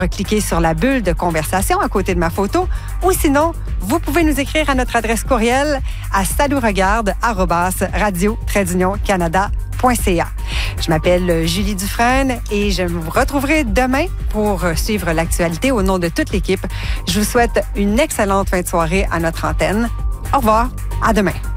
Cliquez sur la bulle de conversation à côté de ma photo ou sinon, vous pouvez nous écrire à notre adresse courriel à salouregarde@radio-canada.ca. Je m'appelle Julie Dufresne et je vous retrouverai demain pour suivre l'actualité au nom de toute l'équipe. Je vous souhaite une excellente fin de soirée à notre antenne. Au revoir, à demain.